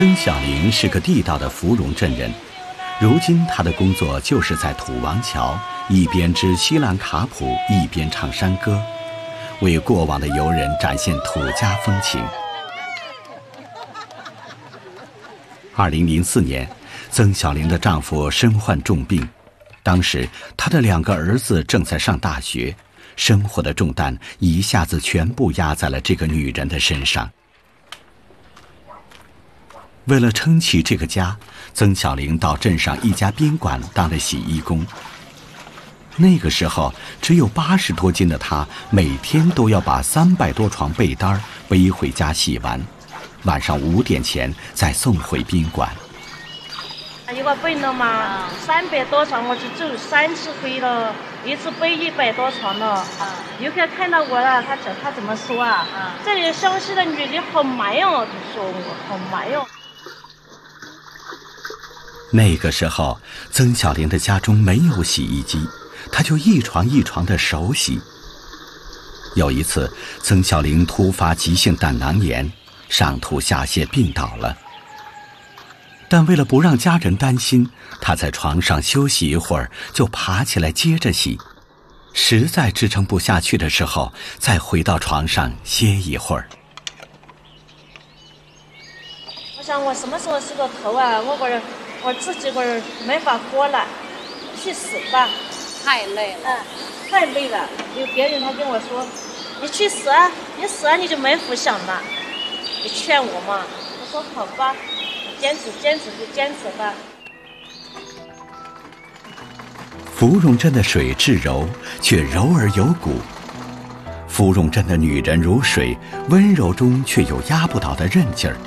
曾小玲是个地道的芙蓉镇人，如今她的工作就是在土王桥一边织西兰卡普，一边唱山歌，为过往的游人展现土家风情。2004年，曾小玲的丈夫身患重病，当时她的2个儿子正在上大学，生活的重担一下子全部压在了这个女人的身上。为了撑起这个家，曾小玲到镇上一家宾馆当了洗衣工。那个时候只有80多斤的她，每天都要把300多床被单背回家洗完，晚上5点前再送回宾馆。 一个病了嘛，300多床，我就走3次回了，一次背100多床了。游客看到我了，他怎么说啊？这里湘西的女的好埋哦，他说我好埋哦。 那个时候，曾小玲的家中没有洗衣机，她就一床一床的手洗。有一次，曾小玲突发急性胆囊炎，上吐下泻病倒了。但为了不让家人担心，她在床上休息一会儿，就爬起来接着洗。实在支撑不下去的时候，再回到床上歇一会儿。 我想我什么时候是个头啊？我自己没法活了，去死吧！ 太累了， 太累了。有别人他跟我说：“你去死啊！你死啊，你就没福享了。”你劝我嘛，我说好吧，坚持就坚持吧。 芙蓉镇的水至柔，却柔而有骨。芙蓉镇的女人如水，温柔中却有压不倒的韧劲儿。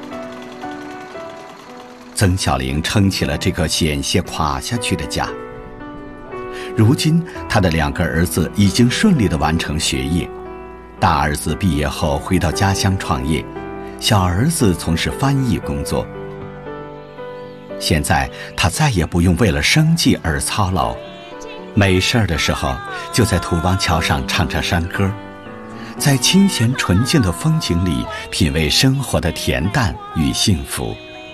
曾小玲撑起了这个险些垮下去的家。如今，她的2个儿子已经顺利地完成学业，大儿子毕业后回到家乡创业，小儿子从事翻译工作。现在，他再也不用为了生计而操劳，没事儿的时候就在土王桥上唱唱山歌，在清闲纯净的风景里品味生活的恬淡与幸福。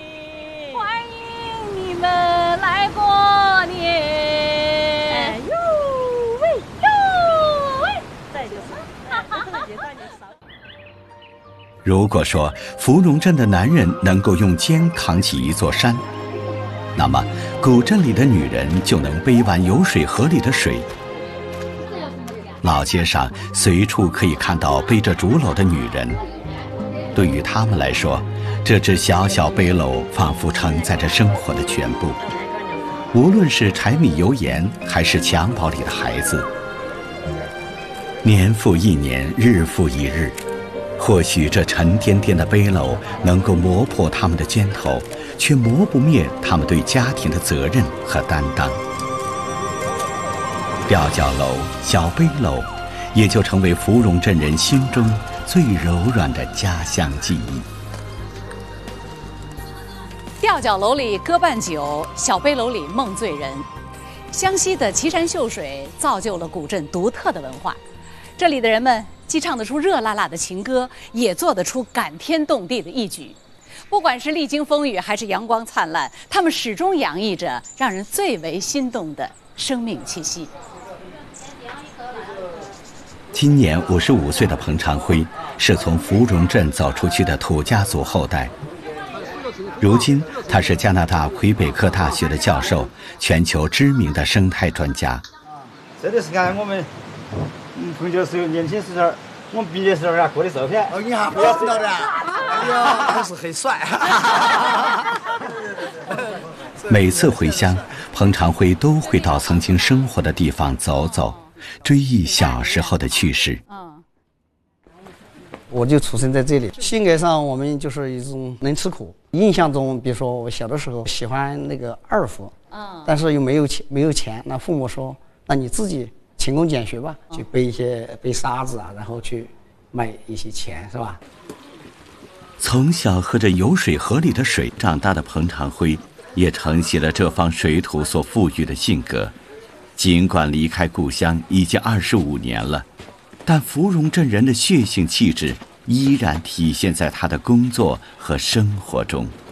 如果说芙蓉镇的男人能够用肩扛起一座山，那么古镇里的女人就能背完有水河里的水。老街上随处可以看到背着竹篓的女人，对于她们来说，这只小小背篓仿佛承载着生活的全部。无论是柴米油盐，还是襁褓里的孩子，年复一年，日复一日。或许这沉甸甸的背篓能够磨破他们的肩头，却磨不灭他们对家庭的责任和担当。吊脚篓、小背篓，也就成为芙蓉镇人心中最柔软的家乡记忆。 吊脚篓里歌伴酒，小背篓里梦醉人。湘西的奇山秀水造就了古镇独特的文化，这里的人们既唱得出热辣辣的情歌，也做得出感天动地的义举。不管是历经风雨还是阳光灿烂，他们始终洋溢着让人最为心动的生命气息。 今年55岁的彭长辉是从芙蓉镇走出去的土家族后代，如今他是加拿大魁北克大学的教授，全球知名的生态专家。 这里是看我们朋友时候年轻时候，我们毕业时候过的照片。你还不要知道的？哎呀，还是很帅。 每次回乡，彭长辉都会到曾经生活的地方走走，追忆小时候的趣事。 我就出生在这里，性格上我们就是一种能吃苦。印象中，比如说我小的时候喜欢那个二胡，但是又没有钱，那父母说，那你自己勤工俭学吧，去背沙子啊，然后去卖一些钱，是吧？ 从小喝着有水河里的水长大的彭长辉，也承袭了这方水土所赋予的性格。尽管离开故乡已经25年了，但芙蓉镇人的血性气质依然体现在他的工作和生活中。